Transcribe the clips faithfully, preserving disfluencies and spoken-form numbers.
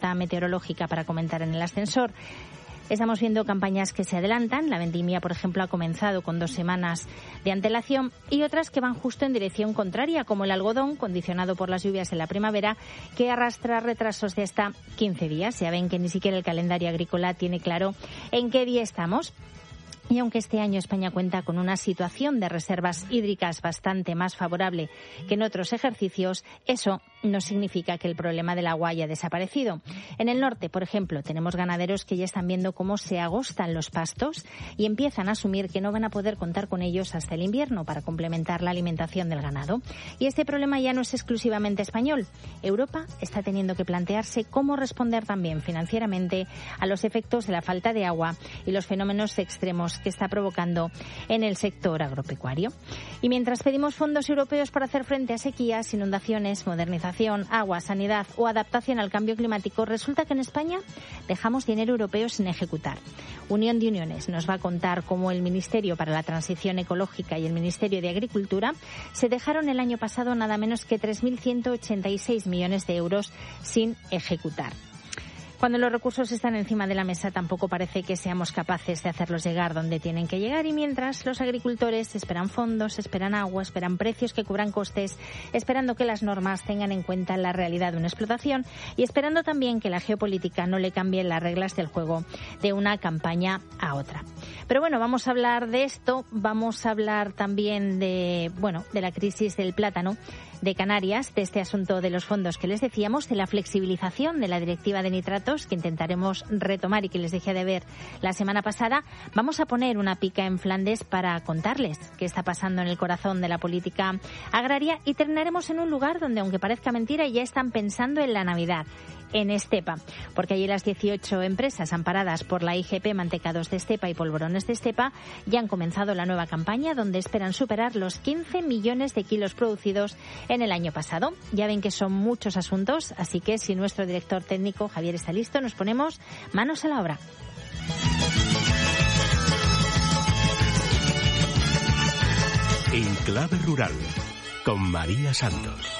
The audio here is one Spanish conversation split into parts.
alerta meteorológica para comentar en el ascensor. Estamos viendo campañas que se adelantan. La vendimia, por ejemplo, ha comenzado con dos semanas de antelación y otras que van justo en dirección contraria, como el algodón, condicionado por las lluvias en la primavera, que arrastra retrasos de hasta quince días. Ya ven que ni siquiera el calendario agrícola tiene claro en qué día estamos. Y aunque este año España cuenta con una situación de reservas hídricas bastante más favorable que en otros ejercicios, eso no significa que el problema del agua haya desaparecido. En el norte, por ejemplo, tenemos ganaderos que ya están viendo cómo se agostan los pastos y empiezan a asumir que no van a poder contar con ellos hasta el invierno para complementar la alimentación del ganado. Y este problema ya no es exclusivamente español. Europa está teniendo que plantearse cómo responder también financieramente a los efectos de la falta de agua y los fenómenos extremos que está provocando en el sector agropecuario. Y mientras pedimos fondos europeos para hacer frente a sequías, inundaciones, modernización, agua, sanidad o adaptación al cambio climático, resulta que en España dejamos dinero europeo sin ejecutar. Unión de Uniones nos va a contar cómo el Ministerio para la Transición Ecológica y el Ministerio de Agricultura se dejaron el año pasado nada menos que tres mil ciento ochenta y seis millones de euros sin ejecutar. Cuando los recursos están encima de la mesa, tampoco parece que seamos capaces de hacerlos llegar donde tienen que llegar, y mientras los agricultores esperan fondos, esperan agua, esperan precios que cubran costes, esperando que las normas tengan en cuenta la realidad de una explotación y esperando también que la geopolítica no le cambie las reglas del juego de una campaña a otra. Pero bueno, vamos a hablar de esto, vamos a hablar también de, bueno, de la crisis del plátano de Canarias, de este asunto de los fondos que les decíamos, de la flexibilización de la directiva de nitratos que intentaremos retomar y que les dejé de ver la semana pasada. Vamos a poner una pica en Flandes para contarles qué está pasando en el corazón de la política agraria y terminaremos en un lugar donde, aunque parezca mentira, ya están pensando en la Navidad, en Estepa, porque allí las dieciocho empresas amparadas por la I G P Mantecados de Estepa y Polvorones de Estepa ya han comenzado la nueva campaña, donde esperan superar los quince millones de kilos producidos en el año pasado. Ya ven que son muchos asuntos, así que si nuestro director técnico Javier está listo, nos ponemos manos a la obra. En Clave Rural, con María Santos.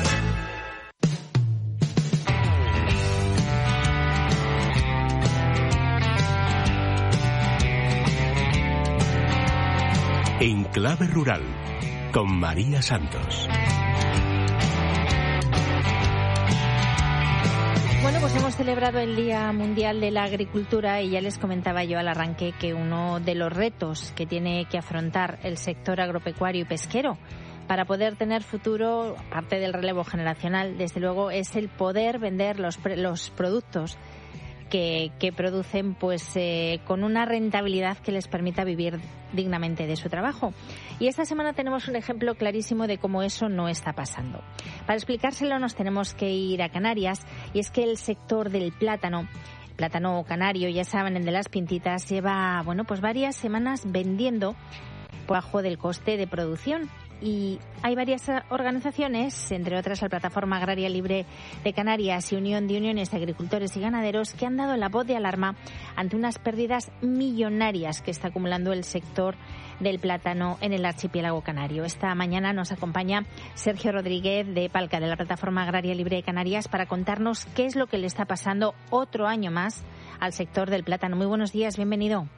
En Clave Rural, con María Santos. Bueno, pues hemos celebrado el Día Mundial de la Agricultura y ya les comentaba yo al arranque que uno de los retos que tiene que afrontar el sector agropecuario y pesquero para poder tener futuro, aparte del relevo generacional, desde luego, es el poder vender los, los productos Que, que producen pues eh, con una rentabilidad que les permita vivir dignamente de su trabajo. Y esta semana tenemos un ejemplo clarísimo de cómo eso no está pasando. Para explicárselo nos tenemos que ir a Canarias, y es que el sector del plátano, plátano canario, ya saben, el de las pintitas, lleva bueno pues varias semanas vendiendo por debajo del coste de producción. Y hay varias organizaciones, entre otras la Plataforma Agraria Libre de Canarias y Unión de Uniones de Agricultores y Ganaderos, que han dado la voz de alarma ante unas pérdidas millonarias que está acumulando el sector del plátano en el archipiélago canario. Esta mañana nos acompaña Sergio Rodríguez de Palca, de la Plataforma Agraria Libre de Canarias, para contarnos qué es lo que le está pasando otro año más al sector del plátano. Muy buenos días, bienvenido.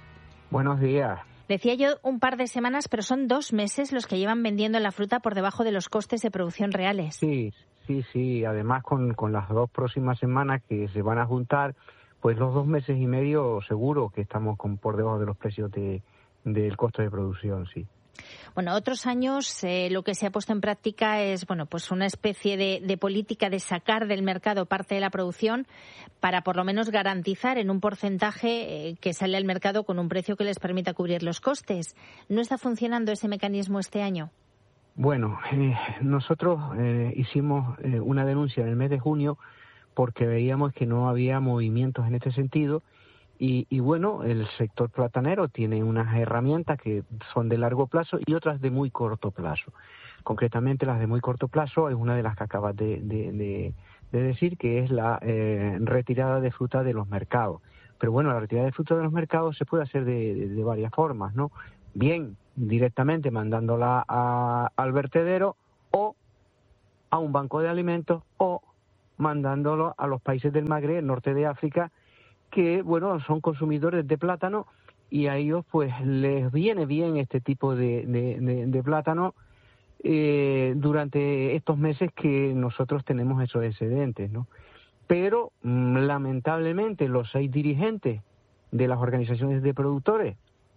Buenos días. Decía yo un par de semanas, pero son dos meses los que llevan vendiendo la fruta por debajo de los costes de producción reales. Sí, sí, sí. Además, con, con las dos próximas semanas que se van a juntar, pues los dos meses y medio seguro que estamos con, por debajo de los precios de, del costo de producción, sí. Bueno, otros años eh, lo que se ha puesto en práctica es bueno, pues una especie de, de política de sacar del mercado parte de la producción para por lo menos garantizar en un porcentaje eh, que sale al mercado con un precio que les permita cubrir los costes. ¿No está funcionando ese mecanismo este año? Bueno, eh, nosotros eh, hicimos eh, una denuncia en el mes de junio porque veíamos que no había movimientos en este sentido. Y, y bueno, el sector platanero tiene unas herramientas que son de largo plazo y otras de muy corto plazo. Concretamente, las de muy corto plazo es una de las que acabas de, de, de, de decir, que es la eh, retirada de fruta de los mercados. Pero bueno, la retirada de fruta de los mercados se puede hacer de, de, de varias formas, ¿no? Bien, directamente mandándola a, al vertedero, o a un banco de alimentos, o mandándolo a los países del Magreb, el norte de África, que, bueno, son consumidores de plátano y a ellos, pues, les viene bien este tipo de, de, de, de plátano eh, durante estos meses que nosotros tenemos esos excedentes, ¿no? Pero, mmm, lamentablemente, los seis dirigentes de las organizaciones de productores,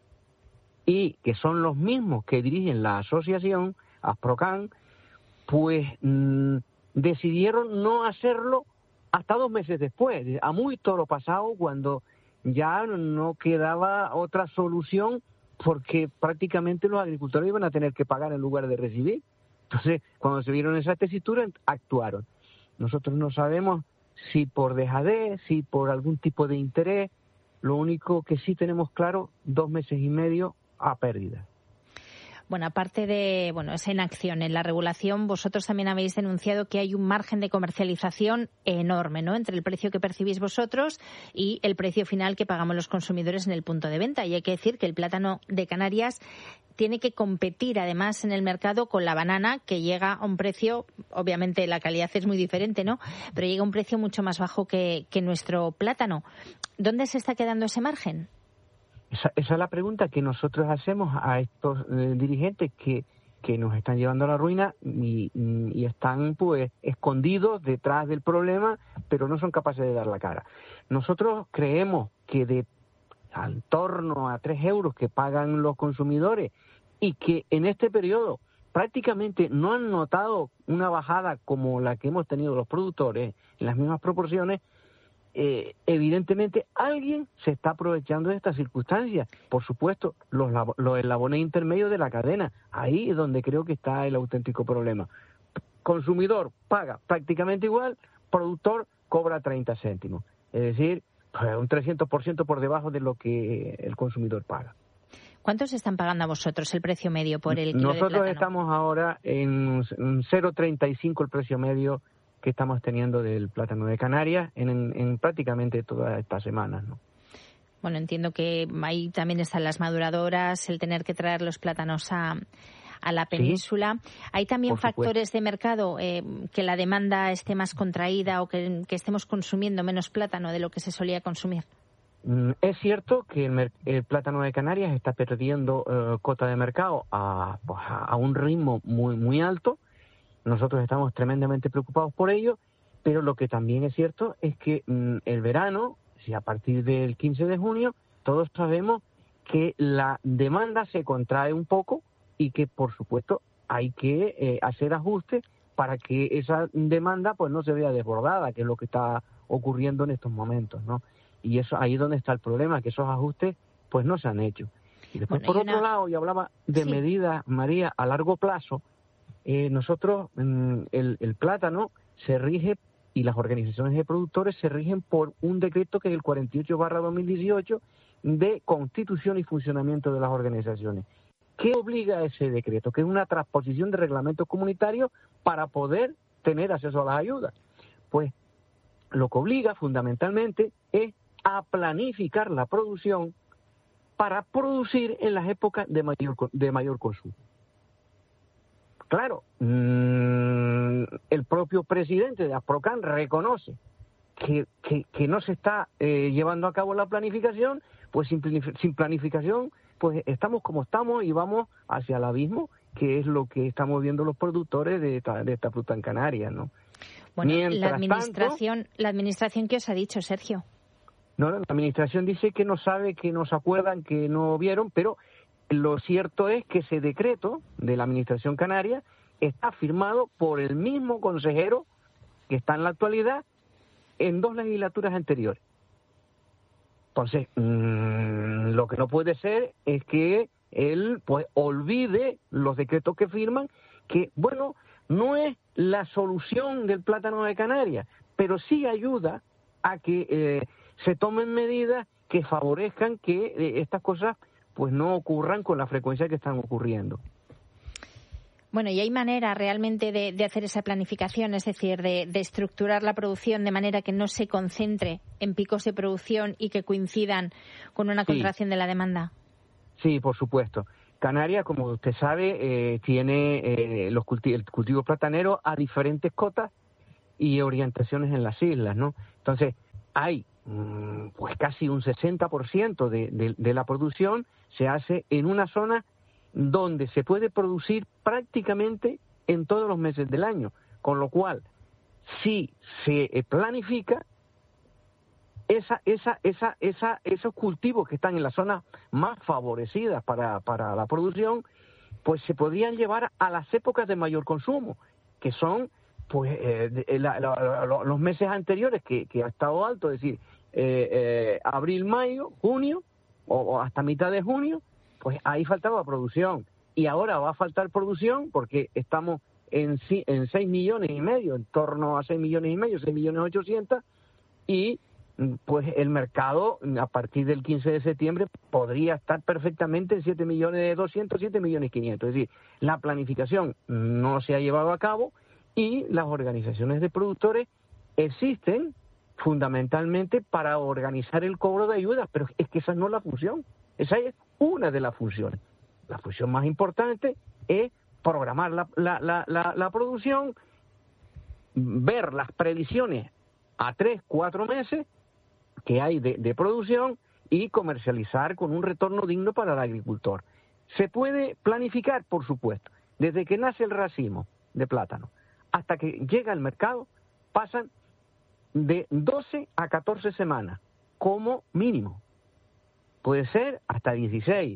y que son los mismos que dirigen la asociación, Asprocan, pues mmm, decidieron no hacerlo hasta dos meses después, a muy toro pasado, cuando ya no quedaba otra solución, porque prácticamente los agricultores iban a tener que pagar en lugar de recibir. Entonces, cuando se vieron esa tesitura, actuaron. Nosotros no sabemos si por dejadez, si por algún tipo de interés. Lo único que sí tenemos claro, dos meses y medio a pérdida. Bueno, aparte de bueno esa inacción en la regulación, vosotros también habéis denunciado que hay un margen de comercialización enorme, ¿no?, entre el precio que percibís vosotros y el precio final que pagamos los consumidores en el punto de venta. Y hay que decir que el plátano de Canarias tiene que competir además en el mercado con la banana, que llega a un precio, obviamente la calidad es muy diferente, ¿no?, pero llega a un precio mucho más bajo que, que nuestro plátano. ¿Dónde se está quedando ese margen? Esa, esa es la pregunta que nosotros hacemos a estos eh, dirigentes que, que nos están llevando a la ruina y, y están, pues, escondidos detrás del problema, pero no son capaces de dar la cara. Nosotros creemos que de al torno a tres euros que pagan los consumidores y que en este periodo prácticamente no han notado una bajada como la que hemos tenido los productores en las mismas proporciones, Eh, evidentemente alguien se está aprovechando de esta circunstancia. Por supuesto, los, los eslabones intermedios de la cadena, ahí es donde creo que está el auténtico problema. Consumidor paga prácticamente igual, productor cobra treinta céntimos, es decir, pues un trescientos por ciento por debajo de lo que el consumidor paga. ¿Cuántos están pagando a vosotros el precio medio por el kilo Nosotros de plátano? Estamos ahora en cero coma treinta y cinco el precio medio que estamos teniendo del plátano de Canarias en, en, en prácticamente todas estas semanas, ¿no? Bueno, entiendo que ahí también están las maduradoras, el tener que traer los plátanos a, a la península. Sí, hay también factores de mercado, eh, que la demanda esté más contraída o que, que estemos consumiendo menos plátano de lo que se solía consumir. Mm, es cierto que el, el plátano de Canarias está perdiendo eh, cota de mercado a, pues, a un ritmo muy, muy alto. Nosotros estamos tremendamente preocupados por ello, pero lo que también es cierto es que mmm, el verano, si a partir del quince de junio, todos sabemos que la demanda se contrae un poco y que, por supuesto, hay que eh, hacer ajustes para que esa demanda pues no se vea desbordada, que es lo que está ocurriendo en estos momentos, ¿no? Y eso ahí es donde está el problema, que esos ajustes pues no se han hecho. Y después, bueno, por otro una... lado, y hablaba de sí. medidas, María, a largo plazo. Eh, nosotros, mm, el, el plátano se rige, y las organizaciones de productores se rigen por un decreto que es el cuarenta y ocho barra dos mil dieciocho de constitución y funcionamiento de las organizaciones. ¿Qué obliga a ese decreto? Que es una transposición de reglamentos comunitarios para poder tener acceso a las ayudas. Pues lo que obliga fundamentalmente es a planificar la producción para producir en las épocas de mayor, de mayor consumo. Claro, mmm, el propio presidente de Asprocan reconoce que, que, que no se está eh, llevando a cabo la planificación, pues sin, sin planificación pues estamos como estamos y vamos hacia el abismo, que es lo que estamos viendo los productores de esta, de esta fruta en Canarias, ¿no? Bueno, la administración, tanto, la administración, ¿qué os ha dicho, Sergio? No, la administración dice que no sabe, que no se acuerdan, que no vieron, pero lo cierto es que ese decreto de la Administración Canaria está firmado por el mismo consejero que está en la actualidad en dos legislaturas anteriores. Entonces, mmm, lo que no puede ser es que él pues olvide los decretos que firman, que, bueno, no es la solución del plátano de Canarias, pero sí ayuda a que eh, se tomen medidas que favorezcan que eh, estas cosas pues no ocurran con la frecuencia que están ocurriendo. Bueno, y hay manera realmente de, de hacer esa planificación, es decir, de, de estructurar la producción de manera que no se concentre en picos de producción y que coincidan con una contracción sí. de la demanda. Sí, por supuesto. Canarias, como usted sabe, eh, tiene eh, los culti- el cultivo platanero a diferentes cotas y orientaciones en las islas, ¿no? Entonces, hay pues casi un sesenta por ciento de, de, de la producción se hace en una zona donde se puede producir prácticamente en todos los meses del año, con lo cual, si se planifica, esa, esa, esa, esa, esos cultivos que están en las zonas más favorecidas para, para la producción, pues se podrían llevar a las épocas de mayor consumo, que son pues eh, la, la, la, los meses anteriores que, que ha estado alto, es decir, eh, eh, abril, mayo, junio, o, o hasta mitad de junio, pues ahí faltaba producción. Y ahora va a faltar producción porque estamos en, en seis millones y medio, en torno a seis millones y medio, seis millones ochocientos, y pues el mercado a partir del quince de septiembre podría estar perfectamente en siete millones doscientos, siete millones quinientos. Es decir, la planificación no se ha llevado a cabo y las organizaciones de productores existen fundamentalmente para organizar el cobro de ayudas, pero es que esa no es la función, esa es una de las funciones. La función más importante es programar la, la, la, la, la producción, ver las previsiones a tres, cuatro meses que hay de, de producción y comercializar con un retorno digno para el agricultor. Se puede planificar, por supuesto, desde que nace el racimo de plátano hasta que llega al mercado, pasan de doce a catorce semanas, como mínimo. Puede ser hasta dieciséis.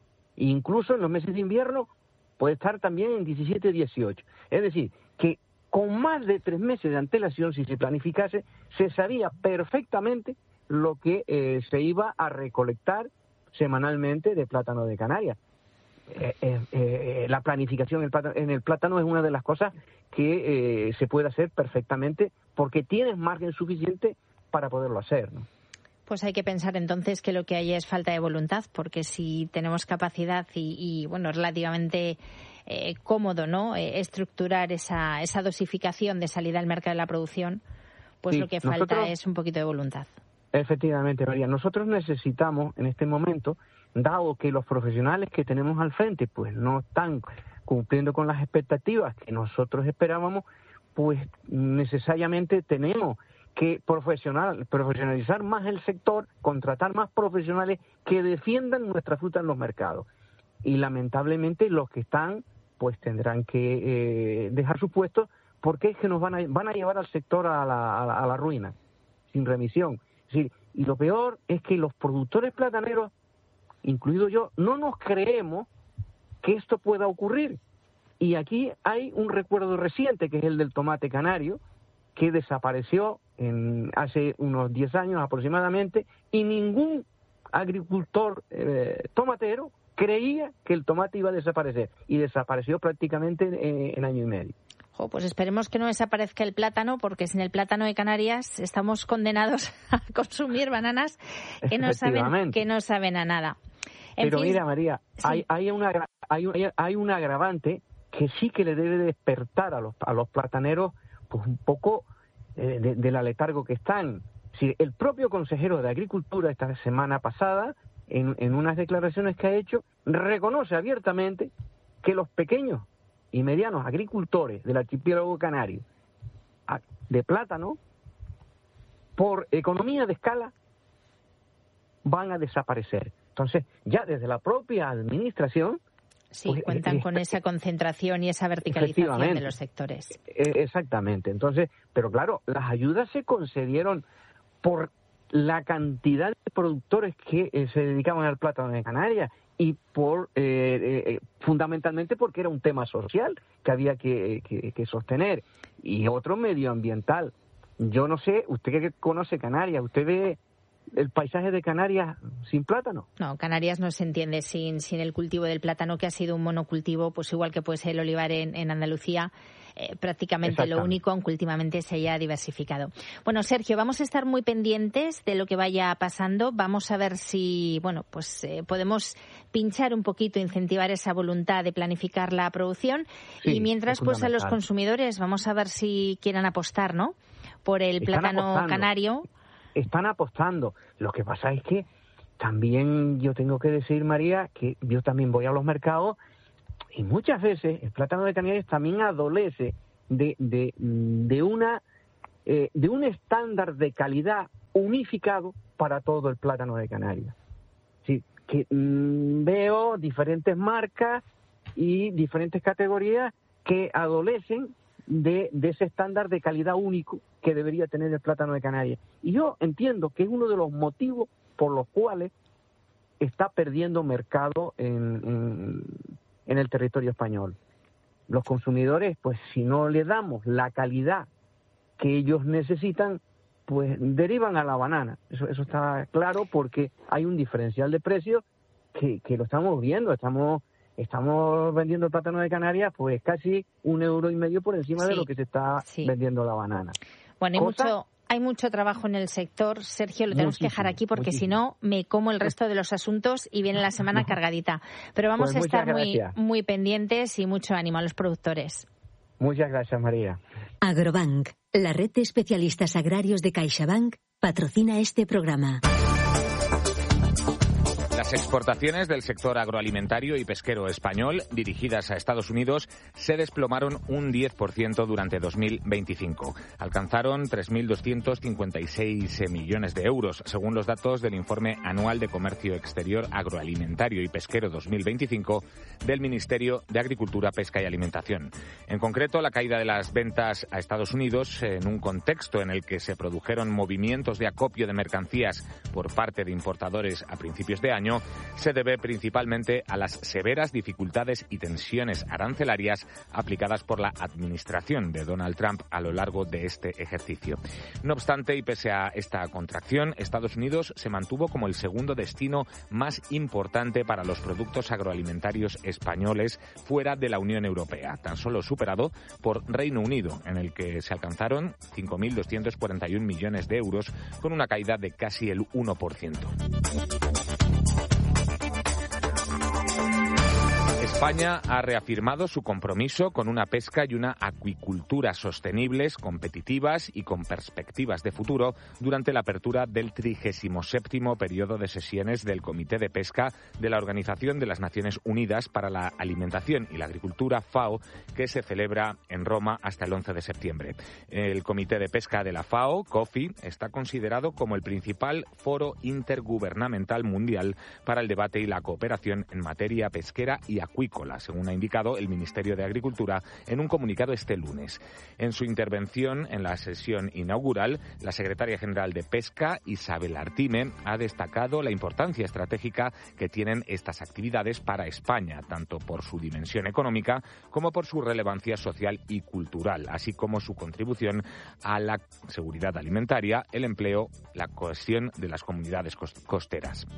Incluso en los meses de invierno puede estar también en diecisiete, dieciocho. Es decir, que con más de tres meses de antelación, si se planificase, se sabía perfectamente lo que eh, se iba a recolectar semanalmente de plátano de Canarias. Eh, eh, eh, la planificación en el, plátano, en el plátano es una de las cosas que eh, se puede hacer perfectamente porque tienes margen suficiente para poderlo hacer, ¿no? Pues hay que pensar entonces que lo que hay es falta de voluntad, porque si tenemos capacidad y, y bueno, relativamente eh, cómodo, ¿no?, eh, estructurar esa, esa dosificación de salida al mercado de la producción, pues sí, lo que falta nosotros, es un poquito de voluntad. Efectivamente, María. Nosotros necesitamos en este momento, dado que los profesionales que tenemos al frente pues no están cumpliendo con las expectativas que nosotros esperábamos, pues necesariamente tenemos que profesional, profesionalizar más el sector, contratar más profesionales que defiendan nuestra fruta en los mercados. Y lamentablemente los que están, pues tendrán que eh, dejar sus puestos porque es que nos van a, van a llevar al sector a la, a la, a la ruina, sin remisión. Es decir, y lo peor es que los productores plataneros, incluido yo, no nos creemos que esto pueda ocurrir. Y aquí hay un recuerdo reciente, que es el del tomate canario, que desapareció en hace unos diez años aproximadamente, y ningún agricultor eh, tomatero creía que el tomate iba a desaparecer, y desapareció prácticamente en, en año y medio. Oh, pues esperemos que no desaparezca el plátano, porque sin el plátano de Canarias estamos condenados a consumir bananas que no saben, que no saben a nada. En Pero fin, mira, María, sí. hay, hay, una, hay, hay un agravante que sí que le debe despertar a los, a los plataneros pues un poco eh, de, de la letargo que están. Si el propio consejero de Agricultura esta semana pasada, en, en unas declaraciones que ha hecho, reconoce abiertamente que los pequeños y medianos agricultores del archipiélago canario de plátano, por economía de escala, van a desaparecer. Entonces, ya desde la propia administración... Sí, pues, cuentan eh, con esa concentración y esa verticalización de los sectores. Exactamente. Entonces, pero claro, las ayudas se concedieron por la cantidad de productores que eh, se dedicaban al plátano de Canarias y por eh, eh, fundamentalmente porque era un tema social que había que, que, que sostener, y otro medioambiental. Yo no sé, usted que conoce Canarias, ¿usted ve el paisaje de Canarias sin plátano? No, Canarias no se entiende sin, sin el cultivo del plátano, que ha sido un monocultivo, pues igual que puede ser el olivar en, en Andalucía, eh, prácticamente lo único, aunque últimamente se haya diversificado. Bueno, Sergio, vamos a estar muy pendientes de lo que vaya pasando. Vamos a ver si, bueno, pues eh, podemos pinchar un poquito, incentivar esa voluntad de planificar la producción. Sí, y mientras, pues a los consumidores, vamos a ver si quieren apostar, ¿no?, por el Están plátano apostando. canario. Están apostando. Lo que pasa es que también yo tengo que decir, María, que yo también voy a los mercados y muchas veces el plátano de Canarias también adolece de, de, de una eh, de un estándar de calidad unificado para todo el plátano de Canarias. Sí, que mmm, veo diferentes marcas y diferentes categorías que adolecen de, de ese estándar de calidad único que debería tener el plátano de Canarias. Y yo entiendo que es uno de los motivos por los cuales está perdiendo mercado en, en, en el territorio español. Los consumidores, pues si no le damos la calidad que ellos necesitan, pues derivan a la banana. Eso, eso está claro, porque hay un diferencial de precios que, que lo estamos viendo. Estamos estamos vendiendo el plátano de Canarias pues casi un euro y medio por encima sí, de lo que se está sí. vendiendo la banana. Bueno, hay mucho, hay mucho trabajo en el sector. Sergio, lo tenemos muchísimo, que dejar aquí porque muchísimo. Si no me como el resto de los asuntos y viene la semana cargadita. Pero vamos pues a estar muy, muy pendientes y mucho ánimo a los productores. Muchas gracias, María. Agrobank, la red de especialistas agrarios de CaixaBank, patrocina este programa. Las exportaciones del sector agroalimentario y pesquero español dirigidas a Estados Unidos se desplomaron un diez por ciento durante dos mil veinticinco. Alcanzaron tres mil doscientos cincuenta y seis millones de euros, según los datos del Informe Anual de Comercio Exterior Agroalimentario y Pesquero dos mil veinticinco del Ministerio de Agricultura, Pesca y Alimentación. En concreto, la caída de las ventas a Estados Unidos, en un contexto en el que se produjeron movimientos de acopio de mercancías por parte de importadores a principios de año, se debe principalmente a las severas dificultades y tensiones arancelarias aplicadas por la administración de Donald Trump a lo largo de este ejercicio. No obstante, y pese a esta contracción, Estados Unidos se mantuvo como el segundo destino más importante para los productos agroalimentarios españoles fuera de la Unión Europea, tan solo superado por Reino Unido, en el que se alcanzaron cinco mil doscientos cuarenta y uno millones de euros, con una caída de casi el uno por ciento. España ha reafirmado su compromiso con una pesca y una acuicultura sostenibles, competitivas y con perspectivas de futuro durante la apertura del trigésimo séptimo periodo de sesiones del Comité de Pesca de la Organización de las Naciones Unidas para la Alimentación y la Agricultura, FAO, que se celebra en Roma hasta el once de septiembre. El Comité de Pesca de la FAO, COFI, está considerado como el principal foro intergubernamental mundial para el debate y la cooperación en materia pesquera y acuícola, según ha indicado el Ministerio de Agricultura en un comunicado este lunes. En su intervención en la sesión inaugural, la secretaria general de Pesca, Isabel Artime, ha destacado la importancia estratégica que tienen estas actividades para España, tanto por su dimensión económica como por su relevancia social y cultural, así como su contribución a la seguridad alimentaria, el empleo, la cohesión de las comunidades costeras.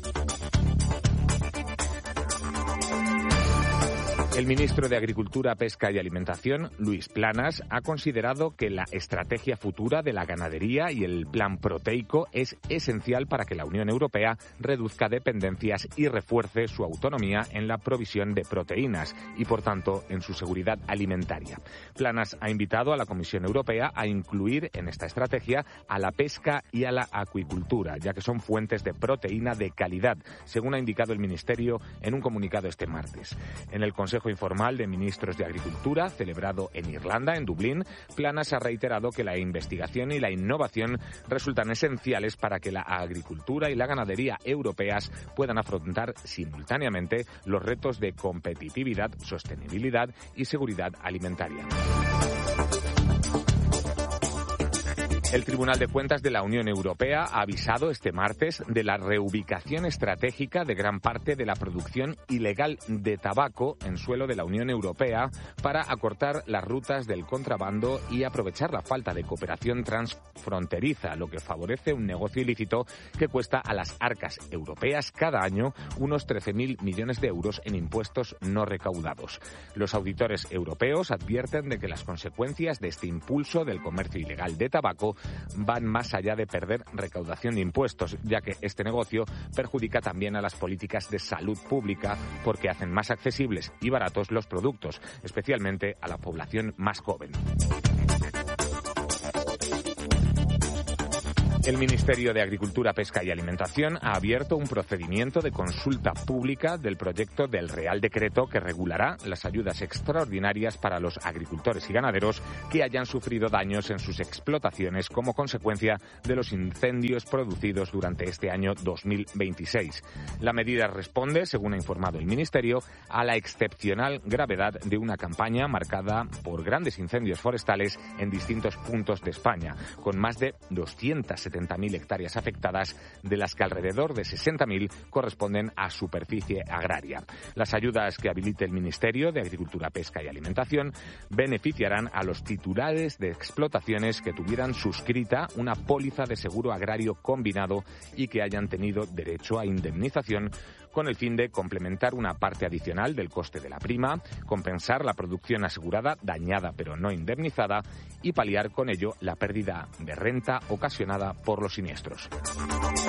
El ministro de Agricultura, Pesca y Alimentación, Luis Planas, ha considerado que la estrategia futura de la ganadería y el plan proteico es esencial para que la Unión Europea reduzca dependencias y refuerce su autonomía en la provisión de proteínas y, por tanto, en su seguridad alimentaria. Planas ha invitado a la Comisión Europea a incluir en esta estrategia a la pesca y a la acuicultura, ya que son fuentes de proteína de calidad, según ha indicado el Ministerio en un comunicado este martes. En el Consejo Informal de Ministros de Agricultura, celebrado en Irlanda, en Dublín, Planas ha reiterado que la investigación y la innovación resultan esenciales para que la agricultura y la ganadería europeas puedan afrontar simultáneamente los retos de competitividad, sostenibilidad y seguridad alimentaria. El Tribunal de Cuentas de la Unión Europea ha avisado este martes de la reubicación estratégica de gran parte de la producción ilegal de tabaco en suelo de la Unión Europea para acortar las rutas del contrabando y aprovechar la falta de cooperación transfronteriza, lo que favorece un negocio ilícito que cuesta a las arcas europeas cada año unos trece mil millones de euros en impuestos no recaudados. Los auditores europeos advierten de que las consecuencias de este impulso del comercio ilegal de tabaco van más allá de perder recaudación de impuestos, ya que este negocio perjudica también a las políticas de salud pública porque hacen más accesibles y baratos los productos, especialmente a la población más joven. El Ministerio de Agricultura, Pesca y Alimentación ha abierto un procedimiento de consulta pública del proyecto del Real Decreto que regulará las ayudas extraordinarias para los agricultores y ganaderos que hayan sufrido daños en sus explotaciones como consecuencia de los incendios producidos durante este año dos mil veintiséis. La medida responde, según ha informado el Ministerio, a la excepcional gravedad de una campaña marcada por grandes incendios forestales en distintos puntos de España, con más de doscientas setenta mil hectáreas afectadas, de las que alrededor de sesenta mil corresponden a superficie agraria. Las ayudas que habilite el Ministerio de Agricultura, Pesca y Alimentación beneficiarán a los titulares de explotaciones que tuvieran suscrita una póliza de seguro agrario combinado y que hayan tenido derecho a indemnización, con el fin de complementar una parte adicional del coste de la prima, compensar la producción asegurada dañada pero no indemnizada y paliar con ello la pérdida de renta ocasionada por los siniestros.